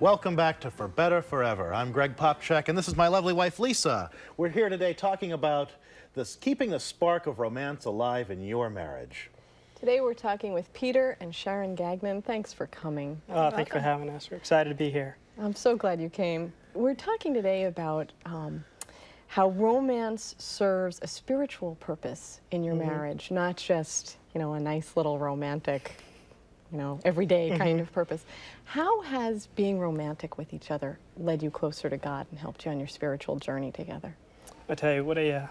Welcome back to For Better Forever. I'm Greg Popchak, and this is my lovely wife, Lisa. We're here today talking about keeping the spark of romance alive in your marriage. Today we're talking with Peter and Sharon Gagnon. Thanks for coming. Thanks for having us. We're excited to be here. I'm so glad you came. We're talking today about how romance serves a spiritual purpose in your marriage, not just, a nice little romantic, everyday kind of purpose. How has being romantic with each other led you closer to God and helped you on your spiritual journey together? I tell you, what a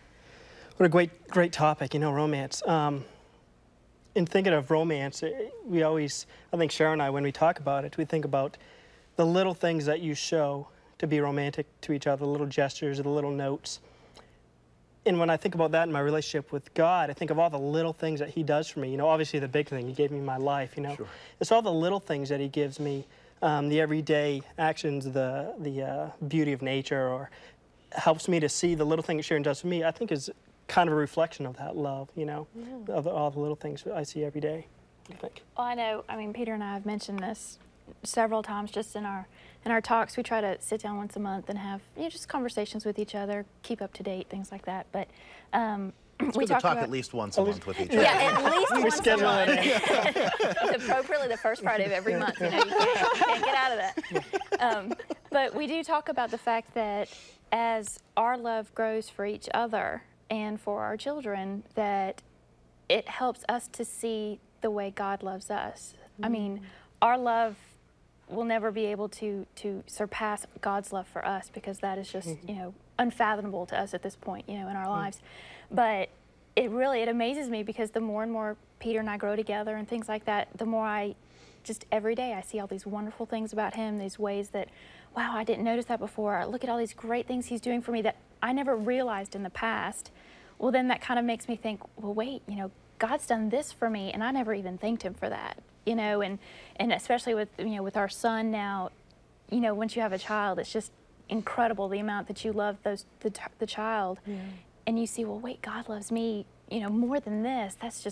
great topic, romance. In thinking of romance, I think Sharon and I, when we talk about it, we think about the little things that you show to be romantic to each other, the little gestures, the little notes. And when I think about that in my relationship with God, I think of all the little things that He does for me. Obviously the big thing, He gave me my life, Sure. It's all the little things that He gives me, the everyday actions, the beauty of nature, or helps me to see the little thing that Sharon does for me, I think is kind of a reflection of that love, of all the little things I see every day, I think. Well, I mean, Peter and I have mentioned this several times just in our talks. We try to sit down once a month and have just conversations with each other, keep up to date, things like that. But it's we good to talk about, at least once a month with each other. Yeah, at least once a month. It's appropriately the first Friday of every month. You can't get out of that. But we do talk about the fact that as our love grows for each other and for our children, that it helps us to see the way God loves us. I mean, our love will never be able to surpass God's love for us, because that is just, unfathomable to us at this point, in our lives. But it amazes me, because the more and more Peter and I grow together and things like that, the more every day I see all these wonderful things about him, these ways that, wow, I didn't notice that before. Look at all these great things he's doing for me that I never realized in the past. Well, then that kind of makes me think, well, wait, God's done this for me, and I never even thanked Him for that, and especially with, with our son now, once you have a child, it's just incredible the amount that you love the child, and you see, well, wait, God loves me, more than this.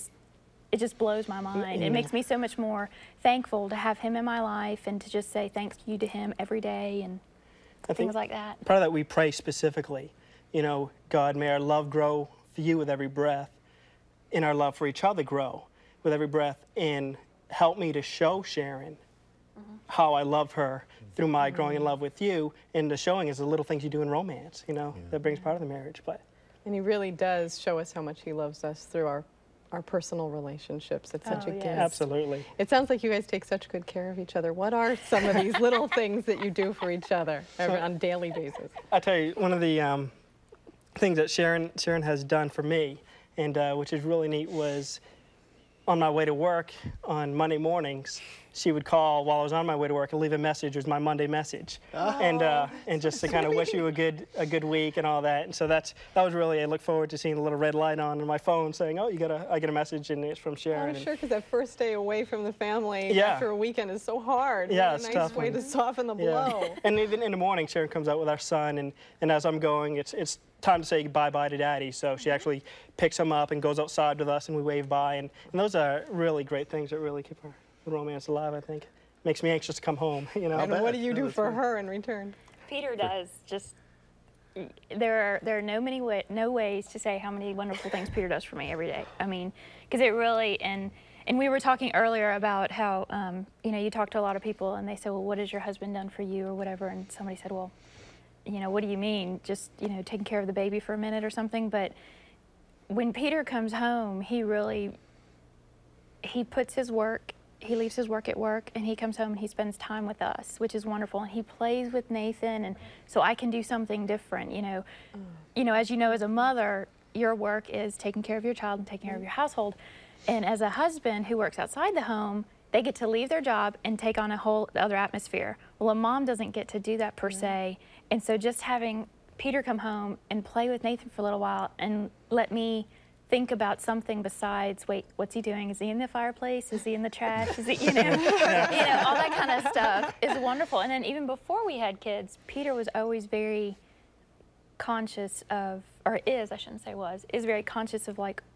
It just blows my mind. It makes me so much more thankful to have him in my life and to just say thank you to him every day and things like that. Part of that, we pray specifically, God, may our love grow for you with every breath, and our love for each other grow with every breath, and help me to show Sharon how I love her through my growing in love with you, and the showing is the little things you do in romance, that brings part of the marriage. And He really does show us how much He loves us through our personal relationships. It's such a gift. Absolutely. It sounds like you guys take such good care of each other. What are some of these little things that you do for each other on a daily basis? I tell you, one of the things that Sharon has done for me, and which is really neat, was on my way to work on Monday mornings, she would call while I was on my way to work and leave a message. It was my Monday message, and just to kind of wish you a good week and all that. And so that was really, I look forward to seeing the little red light on my phone saying, oh, I get a message, and it's from Sharon. I'm sure, because that first day away from the family after a weekend is so hard. Yeah, it's a nice way to soften the blow. And even in the morning, Sharon comes out with our son, and as I'm going, it's time to say bye-bye to Daddy. So she actually picks him up and goes outside with us, and we wave bye. And those are really great things that really keep the romance alive, I think. Makes me anxious to come home, And what do you do for her in return? Peter does just, there are no ways to say how many wonderful things Peter does for me every day. I mean, because it really, and we were talking earlier about how, you talk to a lot of people and they say, well, what has your husband done for you or whatever? And somebody said, well, what do you mean? Just, taking care of the baby for a minute or something? But when Peter comes home, he leaves his work at work, and he comes home and he spends time with us, which is wonderful. And he plays with Nathan, and so I can do something different, as you know, as a mother, your work is taking care of your child and taking care of your household. And as a husband who works outside the home, they get to leave their job and take on a whole other atmosphere. Well, a mom doesn't get to do that per se. And so just having Peter come home and play with Nathan for a little while and let me think about something besides, wait, what's he doing? Is he in the fireplace? Is he in the trash? Is he, all that kind of stuff is wonderful. And then even before we had kids, Peter was always very conscious of, or is, I shouldn't say was, is very conscious of like